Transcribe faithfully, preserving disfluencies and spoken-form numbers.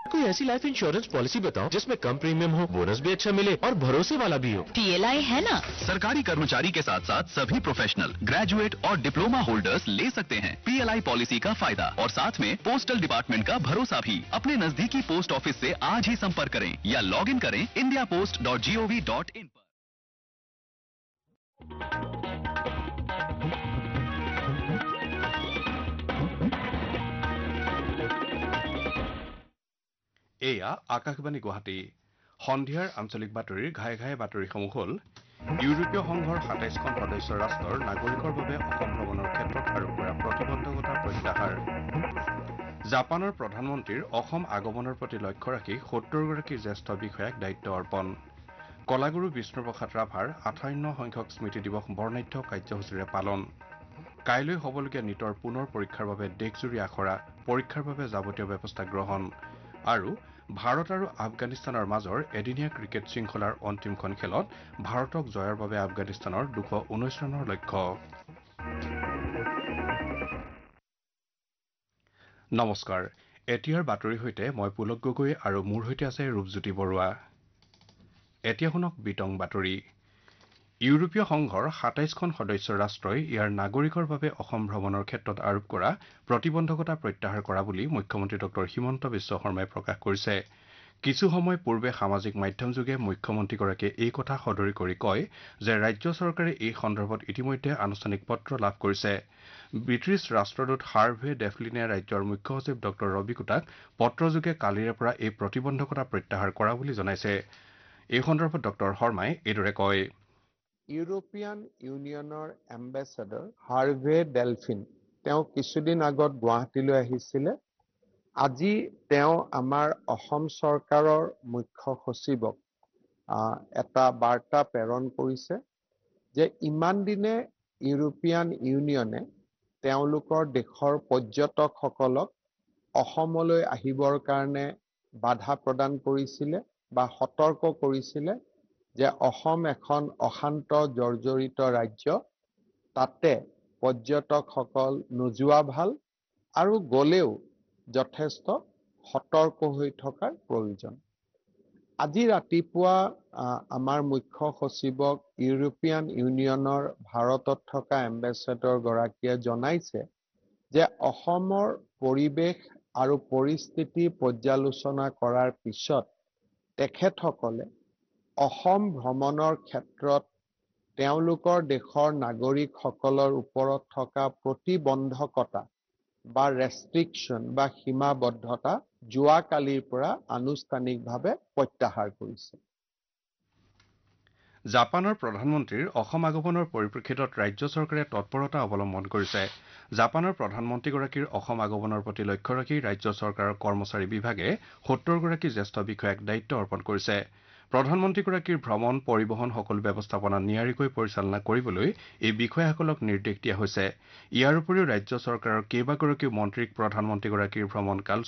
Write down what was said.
कोई ऐसी life insurance policy बताओ जिसमें कम प्रीमियम हो, बोनस भी अच्छा मिले और भरोसे वाला भी हो। पीएलआई है ना। सरकारी कर्मचारी के साथ साथ सभी प्रोफेशनल, ग्रेजुएट और डिप्लोमा होल्डर्स ले सकते हैं पीएलआई पॉलिसी का फायदा और साथ में पोस्टल डिपार्टमेंट का भरोसा भी। अपने नजदीकी पोस्ट ऑफिस से आज ही संपर्क करें या लॉग इन करें India post dot G O V dot in पर। এয়া আকাশবাণী গুৱাহাটী সন্ধিয়াৰ আঞ্চলিক বাতৰিৰ ঘাই ঘাই বাতৰিসমূহ হ'ল ইউৰোপীয় সংঘৰ সাতাইছখন সদস্য ৰাষ্ট্ৰৰ নাগৰিকৰ বাবে অসম ভ্ৰমণৰ ক্ষেত্ৰত আৰোপ কৰা প্ৰতিবন্ধকতা প্ৰত্যাহাৰ জাপানৰ প্ৰধানমন্ত্ৰীৰ অসম আগমনৰ প্ৰতি লক্ষ্য ৰাখি সত্তৰগৰাকী জ্যেষ্ঠ বিষয়াক দায়িত্ব অৰ্পণ কলাগুৰু বিষ্ণুপ্ৰসাদ ৰাভাৰ আঠাৱন্ন সংখ্যক স্মৃতি দিৱস বৰ্ণাঢ্য কাৰ্যসূচীৰে পালন কাইলৈ হ'বলগীয়া নিটৰ পুনৰ পৰীক্ষাৰ বাবে দেশজুৰি আখৰা পৰীক্ষাৰ বাবে যাৱতীয় ব্যৱস্থা গ্ৰহণ আৰু ভাৰত আৰু আফগানিস্তানৰ মাজৰ এদিনীয়া ক্ৰিকেট শৃংখলাৰ অন্তিমখন খেলত ভাৰতক জয়ৰ বাবে আফগানিস্তানৰ দুশ ঊনৈশ ৰানৰ লক্ষ্য। নমস্কাৰ, এতিয়াৰ বাতৰিৰ সৈতে মই পুলক গগৈ আৰু মোৰ সৈতে আছে ৰূপজ্যোতি বৰুৱা। এতিয়া শুনক বিতং বাতৰি। ইউৰোপীয় সংঘৰ সাতাইছখন সদস্য ৰাষ্ট্ৰই ইয়াৰ নাগৰিকৰ বাবে অসম ভ্ৰমণৰ ক্ষেত্ৰত আৰোপ কৰা প্ৰতিবন্ধকতা প্ৰত্যাহাৰ কৰা বুলি মুখ্যমন্ত্ৰী ডক্টৰ হিমন্ত বিশ্ব শৰ্মাই প্ৰকাশ কৰিছে। কিছু সময় পূৰ্বে সামাজিক মাধ্যমযোগে মুখ্যমন্ত্ৰীগৰাকীয়ে এই কথা সদৰি কৰি কয় যে ৰাজ্য চৰকাৰে এই সন্দৰ্ভত ইতিমধ্যে আনুষ্ঠানিক পত্ৰ লাভ কৰিছে। ব্ৰিটিছ ৰাষ্ট্ৰদূত হাৰ্ভে ডেফলিনে ৰাজ্যৰ মুখ্য সচিব ডক্টৰ ৰবি কুটাক পত্ৰযোগে কালিৰে পৰা এই প্ৰতিবন্ধকতা প্ৰত্যাহাৰ কৰা বুলি জনাইছে। এই সন্দৰ্ভত ডক্টৰ শৰ্মাই এইদৰে কয়, ইউৰোপিয়ান ইউনিয়নৰ এম্বেচাডৰ হাৰ্ভে ডেলফিন তেওঁ কিছুদিন আগত গুৱাহাটীলৈ আহিছিলে। আজি তেওঁ আমাৰ অসম চৰকাৰৰ মুখ্য সচিবক এটা বাৰ্তা প্ৰেৰণ কৰিছে যে ইমান দিনে ইউৰোপিয়ান ইউনিয়নে তেওঁলোকৰ দেশৰ পৰ্যটকসকলক অসমলৈ আহিবৰ কাৰণে বাধা প্ৰদান কৰিছিলে বা সতৰ্ক কৰিছিলে যে অসম এখন অশান্ত জৰ্জৰিত ৰাজ্য, তাতে পৰ্যটকসকল নোযোৱা ভাল আৰু গলেও যথেষ্ট সতৰ্ক হৈ থকাৰ প্ৰয়োজন। আজি ৰাতিপুৱা আমাৰ মুখ্য সচিবক ইউৰোপিয়ান ইউনিয়নৰ ভাৰতত থকা এম্বেচাডৰ গৰাকীয়ে জনাইছে যে অসমৰ পৰিৱেশ আৰু পৰিস্থিতি পৰ্যালোচনা কৰাৰ পিছত তেখেতসকলে অসম ভ্ৰমণৰ ক্ষেত্ৰত তেওঁলোকৰ দেশৰ নাগৰিকসকলৰ ওপৰত থকা প্ৰতিবন্ধকতা বা ৰেষ্ট্ৰিকশ্যন বা সীমাবদ্ধতা যোৱাকালিৰ পৰা আনুষ্ঠানিকভাৱে প্ৰত্যাহাৰ কৰিছে। জাপানৰ প্ৰধানমন্ত্ৰীৰ অসম আগমনৰ পৰিপ্ৰেক্ষিতত ৰাজ্য চৰকাৰে তৎপৰতা অৱলম্বন কৰিছে। জাপানৰ প্ৰধানমন্ত্ৰীগৰাকীৰ অসম আগমনৰ প্ৰতি লক্ষ্য ৰাখি ৰাজ্য চৰকাৰৰ কৰ্মচাৰী বিভাগে সত্তৰগৰাকী জ্যেষ্ঠ বিষয়াক দায়িত্ব অৰ্পণ কৰিছে। প্ৰধানমন্ত্ৰীগৰাকীৰ ভ্ৰমণ পৰিবহণ সকলো ব্যৱস্থাপনা নিয়াৰিকৈ পৰিচালনা কৰিবলৈ এই বিষয়াসকলক নিৰ্দেশ দিয়া হৈছে। ইয়াৰ উপৰিও ৰাজ্য চৰকাৰৰ কেইবাগৰাকীও মন্ত্ৰীক প্ৰধানমন্ত্ৰীগৰাকীৰ ভ্ৰমণ কাল